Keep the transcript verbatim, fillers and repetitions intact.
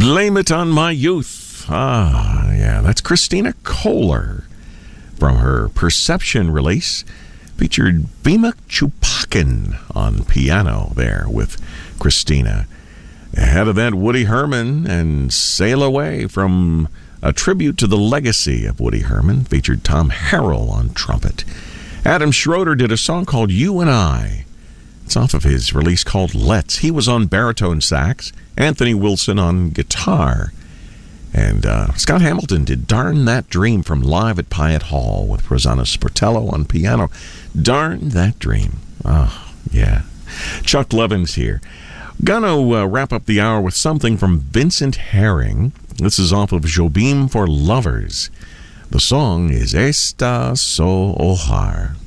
Blame It on My Youth. Ah, yeah, that's Christina Kohler from her Perception release. Featured Bima Chupakin on piano there with Christina. Ahead of that, Woody Herman and Sail Away from a tribute to the legacy of Woody Herman. Featured Tom Harrell on trumpet. Adam Schroeder did a song called You and I. It's off of his release called Let's. He was on baritone sax. Anthony Wilson on guitar. And uh, Scott Hamilton did Darn That Dream from Live at Pyatt Hall with Rosanna Sportello on piano. Darn That Dream. Oh, yeah. Chuck Levin's here. Gonna uh, wrap up the hour with something from Vincent Herring. This is off of Jobim for Lovers. The song is Esta So Ohar.